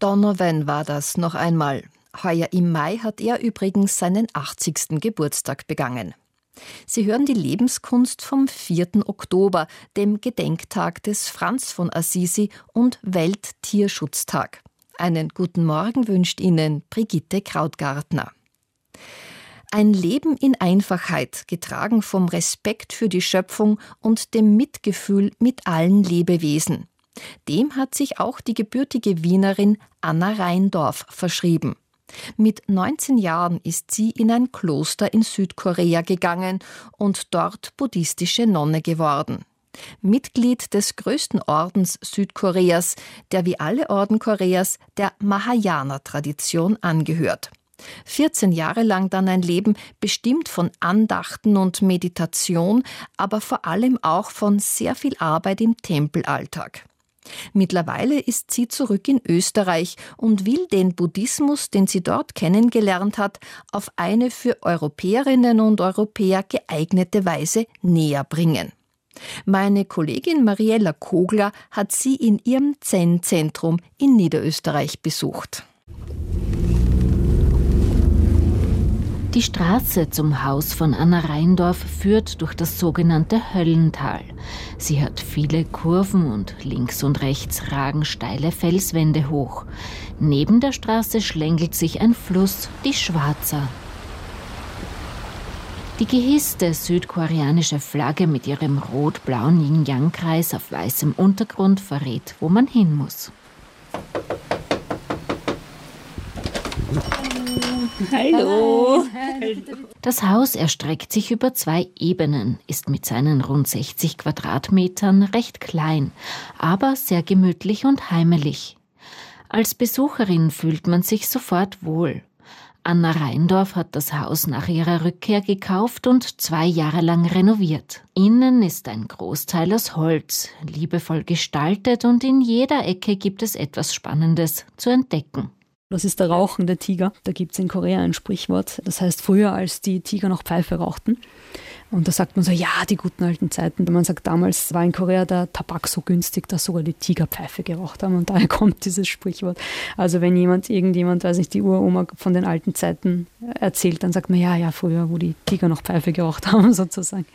Donovan war das noch einmal. Heuer im Mai hat er übrigens seinen 80. Geburtstag begangen. Sie hören die Lebenskunst vom 4. Oktober, dem Gedenktag des Franz von Assisi und Welttierschutztag. Einen guten Morgen wünscht Ihnen Brigitte Krautgartner. Ein Leben in Einfachheit, getragen vom Respekt für die Schöpfung und dem Mitgefühl mit allen Lebewesen. Dem hat sich auch die gebürtige Wienerin Anna Rheindorf verschrieben. Mit 19 Jahren ist sie in ein Kloster in Südkorea gegangen und dort buddhistische Nonne geworden. Mitglied des größten Ordens Südkoreas, der wie alle Orden Koreas der Mahayana-Tradition angehört. 14 Jahre lang dann ein Leben bestimmt von Andachten und Meditation, aber vor allem auch von sehr viel Arbeit im Tempelalltag. Mittlerweile ist sie zurück in Österreich und will den Buddhismus, den sie dort kennengelernt hat, auf eine für Europäerinnen und Europäer geeignete Weise näher bringen. Meine Kollegin Mariella Kogler hat sie in ihrem Zen-Zentrum in Niederösterreich besucht. Die Straße zum Haus von Anna Rheindorf führt durch das sogenannte Höllental. Sie hat viele Kurven und links und rechts ragen steile Felswände hoch. Neben der Straße schlängelt sich ein Fluss, die Schwarza. Die gehisste südkoreanische Flagge mit ihrem rot-blauen Yin-Yang-Kreis auf weißem Untergrund verrät, wo man hin muss. Hallo. Das Haus erstreckt sich über 2 Ebenen, ist mit seinen rund 60 Quadratmetern recht klein, aber sehr gemütlich und heimelig. Als Besucherin fühlt man sich sofort wohl. Anna Rheindorf hat das Haus nach ihrer Rückkehr gekauft und 2 Jahre lang renoviert. Innen ist ein Großteil aus Holz, liebevoll gestaltet und in jeder Ecke gibt es etwas Spannendes zu entdecken. Das ist der rauchende Tiger. Da gibt es in Korea ein Sprichwort. Das heißt, früher, als die Tiger noch Pfeife rauchten. Und da sagt man so, ja, die guten alten Zeiten. Man sagt, damals war in Korea der Tabak so günstig, dass sogar die Tiger Pfeife geraucht haben. Und daher kommt dieses Sprichwort. Also wenn irgendjemand, weiß nicht, die Uroma von den alten Zeiten erzählt, dann sagt man, ja, früher, wo die Tiger noch Pfeife geraucht haben, sozusagen.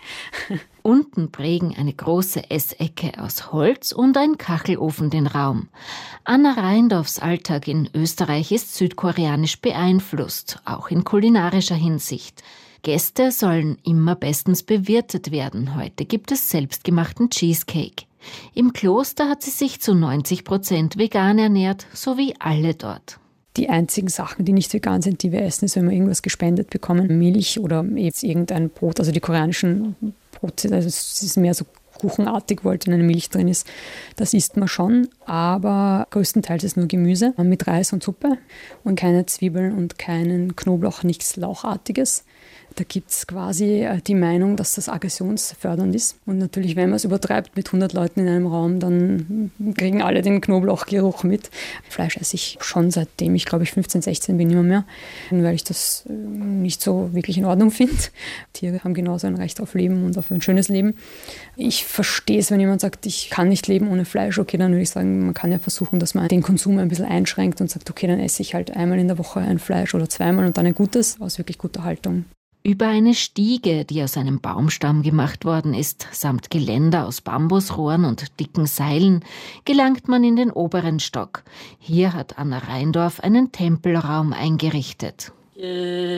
Unten prägen eine große Essecke aus Holz und ein Kachelofen den Raum. Anna Rheindorfs Alltag in Österreich ist südkoreanisch beeinflusst, auch in kulinarischer Hinsicht. Gäste sollen immer bestens bewirtet werden. Heute gibt es selbstgemachten Cheesecake. Im Kloster hat sie sich zu 90% vegan ernährt, so wie alle dort. Die einzigen Sachen, die nicht vegan sind, die wir essen, ist, wenn wir irgendwas gespendet bekommen. Milch oder jetzt irgendein Brot, also die koreanischen Brote, also es ist mehr so kuchenartig, wo halt in einer Milch drin ist. Das isst man schon, aber größtenteils ist nur Gemüse mit Reis und Suppe und keine Zwiebeln und keinen Knoblauch, nichts Lauchartiges. Da gibt es quasi die Meinung, dass das aggressionsfördernd ist. Und natürlich, wenn man es übertreibt mit 100 Leuten in einem Raum, dann kriegen alle den Knoblauchgeruch mit. Fleisch esse ich schon seitdem ich, glaube ich, 15, 16 bin, immer mehr, weil ich das nicht so wirklich in Ordnung finde. Tiere haben genauso ein Recht auf Leben und auf ein schönes Leben. Ich verstehe es, wenn jemand sagt, ich kann nicht leben ohne Fleisch. Okay, dann würde ich sagen, man kann ja versuchen, dass man den Konsum ein bisschen einschränkt und sagt, okay, dann esse ich halt einmal in der Woche ein Fleisch oder zweimal und dann ein gutes, aus wirklich guter Haltung. Über eine Stiege, die aus einem Baumstamm gemacht worden ist, samt Geländer aus Bambusrohren und dicken Seilen, gelangt man in den oberen Stock. Hier hat Anna Rheindorf einen Tempelraum eingerichtet.